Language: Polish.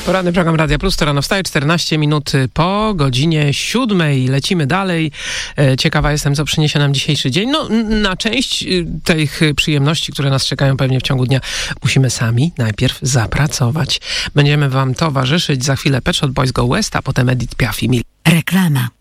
Poranny program Radia Plus, to rano wstaje, 14 minut po godzinie 7. Lecimy dalej. Ciekawa jestem, co przyniesie nam dzisiejszy dzień. No, na część tych przyjemności, które nas czekają pewnie w ciągu dnia, musimy sami najpierw zapracować. Będziemy wam towarzyszyć za chwilę Pet Shop Boys Go West, a potem Edith Piaf i Mil. Reklama.